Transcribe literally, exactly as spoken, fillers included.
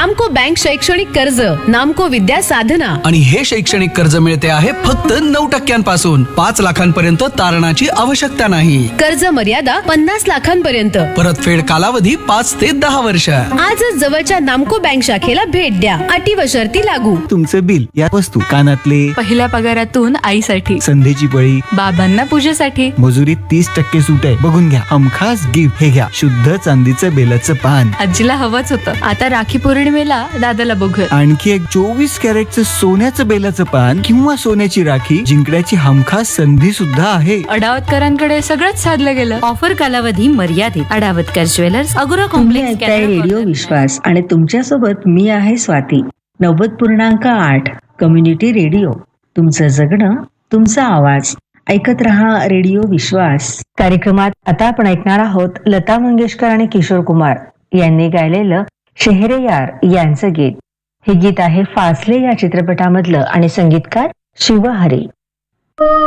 नामको बँक शैक्षणिक कर्ज, नामको विद्या साधना. आणि हे शैक्षणिक कर्ज मिळते आहे फक्त नऊ टक्क्यांपासून. पाच लाखांपर्यंत तारणाची आवश्यकता नाही. कर्ज मर्यादा पन्नास लाखांपर्यंत. परतफेड कालावधी पाच ते दहा वर्ष. आजच जवळच्या नामको बँक शाखेला भेट द्या. अटी व शर्ती लागू. तुमचं बिल, या वस्तू, कानातले, पहिल्या पगारातून आईसाठी, संधीची पळी, बाबांना पूजेसाठी, मजुरीत तीस टक्के सूट आहे. बघून घ्या. हमखास गिफ्ट. हे घ्या, शुद्ध चांदीचं बेलाचं पान. आजीला हवंच होतं. आता राखी पौर्णिमेला दादाला बघूया. आणखी एक चोवीस कॅरेटचं सोन्याचं बेलाचं पान किंवा सोन्याची राखी जिंकण्याची हमखास संधी सुद्धा आहे. अडावतकरांकडे सगळंच साधलं गेलं. ऑफर कालावधी मर्यादित. अडावतकर ज्वेलर्स, अगोरा कॉम्प्लेक्स. रेडिओ विश्वास आणि तुमच्या सोबत मी आहे स्वाती. नव्वद पूर्णांक आठ कम्युनिटी रेडिओ. तुमचं जगणं, तुमचा आवाज. ऐकत रहा रेडिओ विश्वास. कार्यक्रमात आता आपण ऐकणार आहोत लता मंगेशकर आणि किशोर कुमार यांनी गायलेलं शेहरे यार यांचं गीत. हे गीत आहे फासले या चित्रपटामधलं आणि संगीतकार शिव हरी.